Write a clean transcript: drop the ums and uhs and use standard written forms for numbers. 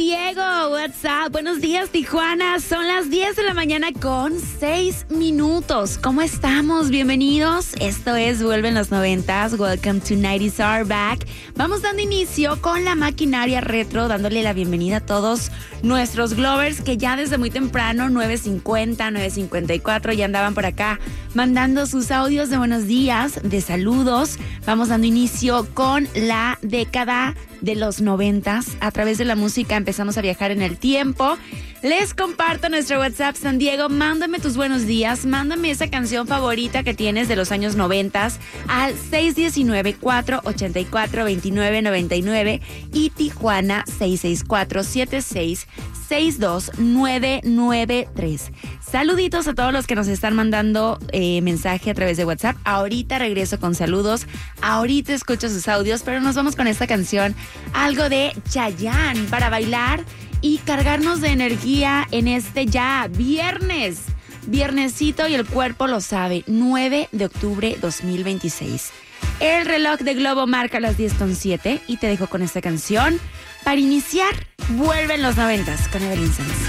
Diego, what's up? Buenos días, Tijuana. Son las 10 de la mañana con 6 minutos. ¿Cómo estamos? Bienvenidos. Esto es Vuelven los 90s. Welcome to 90s Are Back. Vamos dando inicio con la maquinaria retro, dándole la bienvenida a todos nuestros Glovers que ya desde muy temprano, 9:50, 9:54, ya andaban por acá mandando sus audios de buenos días, de saludos. Vamos dando inicio con la década de los 90s. A través de la música empezamos a viajar en el tiempo. Les comparto nuestro WhatsApp San Diego. Mándame tus buenos días. Mándame esa canción favorita que tienes de los años 90s al 619-484-2999 y Tijuana 664-7662-993. Saluditos a todos los que nos están mandando mensaje a través de WhatsApp. Ahorita regreso con saludos. Ahorita escucho sus audios, pero nos vamos con esta canción. Algo de Chayanne para bailar y cargarnos de energía en este ya viernes. Viernesito y el cuerpo lo sabe. 9 de octubre 2026. El reloj de Globo marca las 10:07 y te dejo con esta canción para iniciar. Vuelven los 90s con Evelyn Sanz.